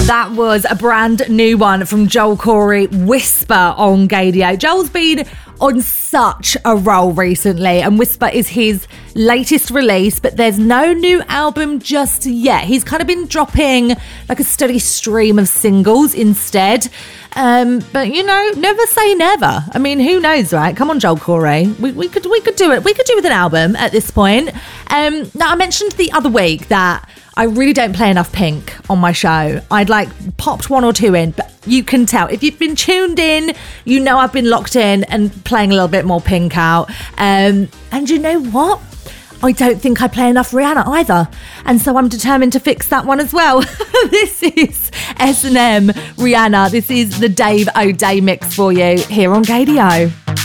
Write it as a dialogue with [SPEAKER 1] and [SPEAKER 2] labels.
[SPEAKER 1] That was a brand new one from Joel Corey, Whisper on Gaydio. Joel's been on such a roll recently, and Whisper is his latest release, but there's no new album just yet. He's kind of been dropping like a steady stream of singles instead. But you know, never say never. I mean, who knows, right? Come on, Joel Corey. We could do it. We could do with an album at this point. Now, I mentioned the other week that I really don't play enough Pink on my show. I'd like popped one or two in, but you can tell. If you've been tuned in, you know I've been locked in and playing a little bit more Pink out. And you know what? I don't think I play enough Rihanna either. And so I'm determined to fix that one as well. This is S&M Rihanna. This is the Dave O'Day mix for you here on Gaydio.